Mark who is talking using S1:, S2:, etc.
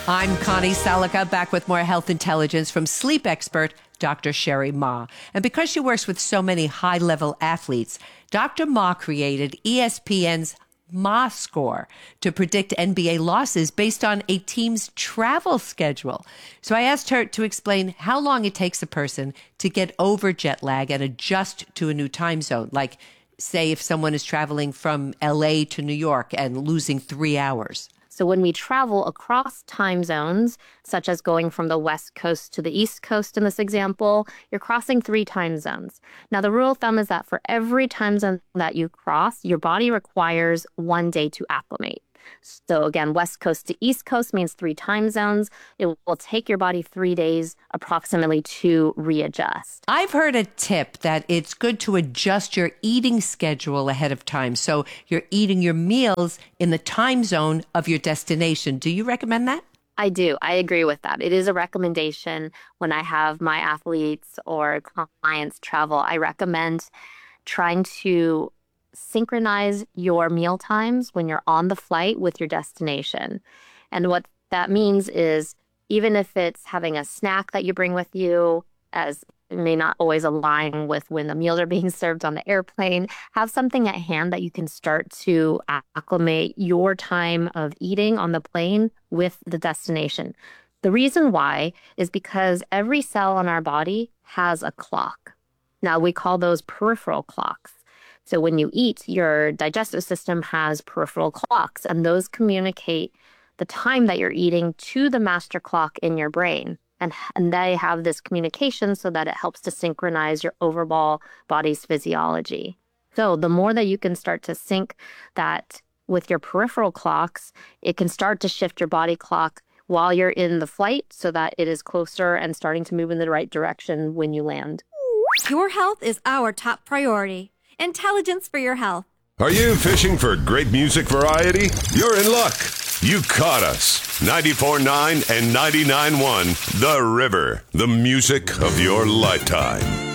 S1: I'm Connie Salica, back with more health intelligence from sleep expert Dr. Sherry Ma. And because she works with so many high-level athletes, Dr. Ma created ESPN's Ma Score to predict NBA losses based on a team's travel schedule. So I asked her to explain how long it takes a person to get over jet lag and adjust to a new time zone. Like, say, if someone is traveling from LA to New York and losing 3 hours.
S2: So when we travel across time zones, such as going from the West Coast to the East Coast in this example, you're crossing 3 time zones. Now, the rule of thumb is that for every time zone that you cross, your body requires 1 day to acclimate. So again, West Coast to East Coast means 3 time zones. It will take your body 3 days approximately to readjust.
S1: I've heard a tip that it's good to adjust your eating schedule ahead of time. So you're eating your meals in the time zone of your destination. Do you recommend that?
S2: I do. I agree with that. It is a recommendation when I have my athletes or clients travel. I recommend trying to synchronize your meal times when you're on the flight with your destination. And what that means is even if it's having a snack that you bring with you, as it may not always align with when the meals are being served on the airplane, have something at hand that you can start to acclimate your time of eating on the plane with the destination. The reason why is because every cell on our body has a clock. Now, we call those peripheral clocks. So when you eat, your digestive system has peripheral clocks, and those communicate the time that you're eating to the master clock in your brain. And they have this communication so that it helps to synchronize your overall body's physiology. So the more that you can start to sync that with your peripheral clocks, it can start to shift your body clock while you're in the flight so that it is closer and starting to move in the right direction when you land.
S3: Your health is our top priority. Intelligence for your health.
S4: Are you fishing for great music variety? You're in luck. You caught us. 94.9 and 99.1 The River. The music of your lifetime.